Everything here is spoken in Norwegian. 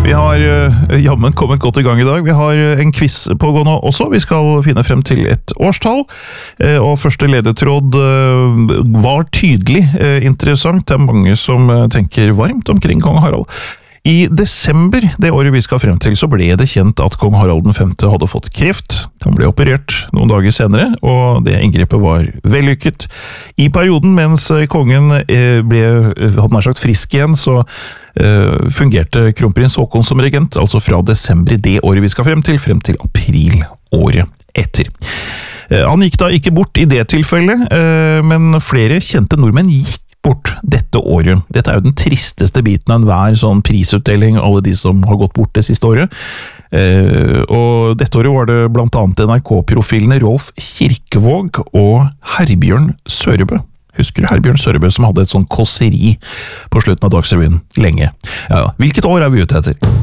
Vi har jammen kommet godt i gang i dag. Vi har en quiz på gå nå også. Vi skal finne frem til et årstall. Og første ledetråd var tydelig interessant. Det er mange som tenker varmt omkring kong Harald. I desember, det året vi skal frem til, så ble det kjent at kong Harald den 5. hadde fått kreft. Han ble operert noen dager senere, og det inngrepet var vellykket. I perioden mens kongen hadde nær sagt frisk igjen, så fungerte kronprins Håkon som regent, altså fra desember det året vi skal frem til april året etter. Han gikk da ikke bort i det tilfellet, men flere kjente nordmenn gikk bort dette året. Dette er jo den tristeste biten av enhver sånn prisutdeling, alle de som har gått bort det siste året. Og dette året var det blant annet NRK-profilene Rolf Kirkevåg og Herbjørn Sørebø. Husker du Herbjørn Sørebø som hadde et sånn kåseri på slutten av Dagsrevyen lenge? Ja, hvilket år er vi ute etter?